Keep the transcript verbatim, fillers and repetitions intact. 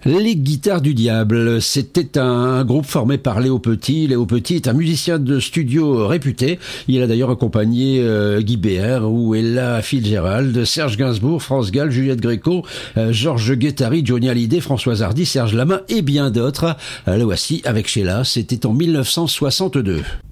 Les Guitares du Diable, c'était un groupe formé par Léo Petit. Léo Petit est un musicien de studio réputé. Il a d'ailleurs accompagné euh, Guy Béard ou Ella Fitzgerald, Serge Gainsbourg, France Gall, Juliette Gréco, euh, Georges Guettari, Johnny Hallyday, Françoise Hardy, Serge Lama et bien d'autres. Euh, le voici avec Sheila, c'était en mille neuf cent soixante-deux.